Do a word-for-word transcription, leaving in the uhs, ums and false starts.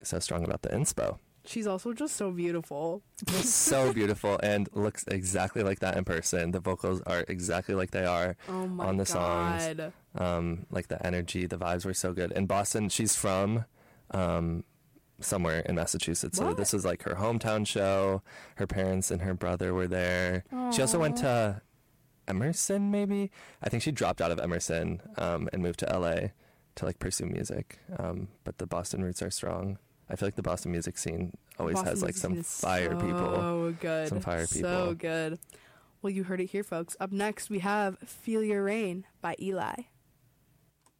so strong about the inspo. She's also just so beautiful. So beautiful and looks exactly like that in person. The vocals are exactly like they are oh my on the God. songs. Um, like the energy, the vibes were so good. In Boston, she's from um, somewhere in Massachusetts. What? So this is like her hometown show. Her parents and her brother were there. Aww. She also went to Emerson, maybe. I think she dropped out of Emerson um, and moved to L A to like pursue music. Um, but the Boston roots are strong. I feel like the Boston music scene always Boston has like music some scene is fire so people. So good. Some fire people. So good. Well, you heard it here, folks. Up next, we have Feel Your Rain by Eli.